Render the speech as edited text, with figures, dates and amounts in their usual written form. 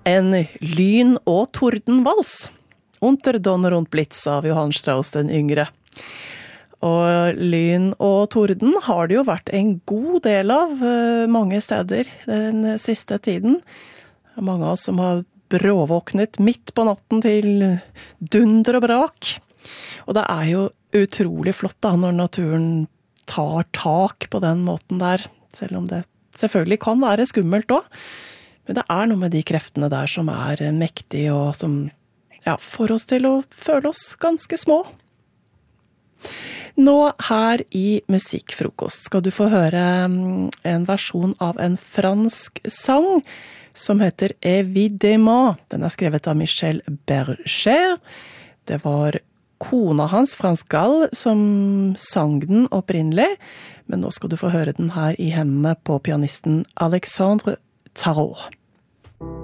En lyn- og tordenvals. Unter Donner und Blitz av Johann Strauss den yngre. Og lyn og torden har det jo vært en god del av mange steder den siste tiden. Mange av oss som har bråvåknet midt på natten til dunder og brak. Og det er jo utrolig flott da, når naturen tar tak på den måten der, selv om det selvfølgelig kan være skummelt også. Men det er noe med de kreftene der som er mektige og som får oss til å føle oss ganske små. Nå her i Musikkfrokost skal du få høre en versjon av en fransk sang som heter Évidemment. Den er skrevet av Michel Berger. Det var kona hans, Frans Gall, som sang den opprinnelig, men nå skal du få høre den her i hendene på pianisten Alexandre Tarot.